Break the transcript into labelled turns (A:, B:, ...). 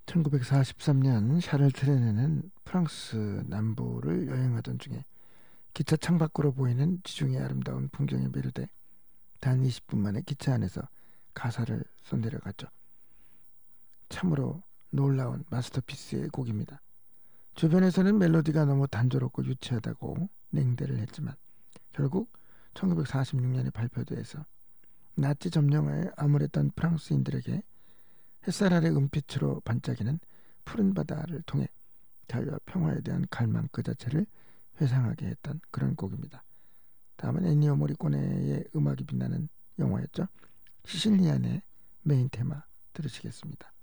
A: 1943년 샤를 트레네는 프랑스 남부를 여행하던 중에 기차 창밖으로 보이는 지중해 아름다운 풍경에 매료돼 단 20분 만에 기차 안에서 가사를 써내려갔죠. 참으로 놀라운 마스터피스의 곡입니다. 주변에서는 멜로디가 너무 단조롭고 유치하다고 냉대를 했지만 결국 1946년에 발표돼서 나치 점령하에 암울했던 프랑스인들에게 햇살 아래 은빛으로 반짝이는 푸른 바다를 통해 자유와 평화에 대한 갈망 그 자체를 회상하게 했던 그런 곡입니다. 다음은 엔니오 모리코네의 음악이 빛나는 영화였죠. 시실리안의 메인 테마 들으시겠습니다.